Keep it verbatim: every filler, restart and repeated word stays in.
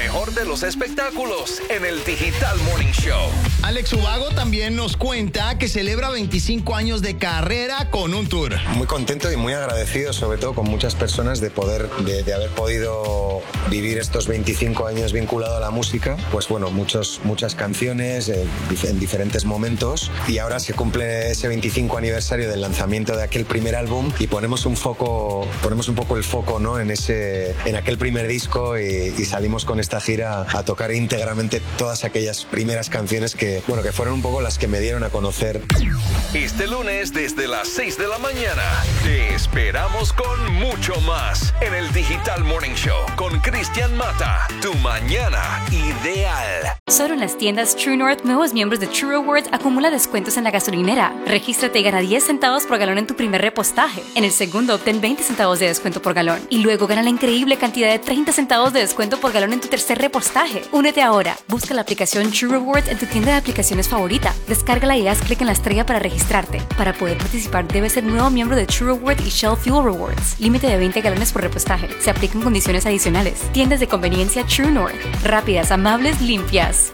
mejor de los espectáculos en el Digital Morning Show. Alex Ubago también nos cuenta que celebra veinticinco años de carrera con un tour. Muy contento y muy agradecido, sobre todo con muchas personas, de poder, de, de haber podido vivir estos veinticinco años vinculado a la música. Pues bueno, muchos, muchas canciones eh, en diferentes momentos, y ahora se cumple ese veinticinco aniversario del lanzamiento de aquel primer álbum y ponemos un foco, ponemos un poco el foco, ¿no?, en ese, en aquel primer disco, y, y salimos con esta gira a tocar íntegramente todas aquellas primeras canciones que, bueno, que fueron un poco las que me dieron a conocer. Este lunes desde las seis de la mañana te esperamos con mucho más en el Digital Morning Show con Cristian Mata, tu mañana ideal. Solo en las tiendas True North, nuevos miembros de True Rewards acumula descuentos en la gasolinera. Regístrate y gana diez centavos por galón en tu primer repostaje. En el segundo obtén veinte centavos de descuento por galón. Y luego gana la increíble cantidad de treinta centavos de descuento por galón en tu tercer repostaje. Únete ahora. Busca la aplicación True Rewards en tu tienda de aplicaciones favorita. Descárgala y haz clic en la estrella para registrarte. Para poder participar debes ser nuevo miembro de True Rewards y Shell Fuel Rewards. Límite de veinte galones por repostaje. Se aplican condiciones adicionales. Tiendas de conveniencia True North. Rápidas, amables, limpias.